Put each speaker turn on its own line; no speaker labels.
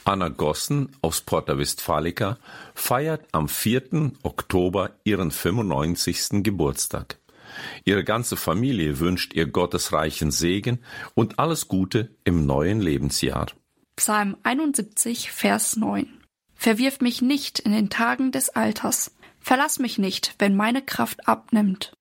Anna Gossen aus Porta Westfalica feiert am 4. Oktober ihren 95. Geburtstag. Ihre ganze Familie wünscht ihr gottesreichen Segen und alles Gute im neuen Lebensjahr.
Psalm 71, Vers 9. Verwirf mich nicht in den Tagen des Alters. Verlass mich nicht, wenn meine Kraft abnimmt.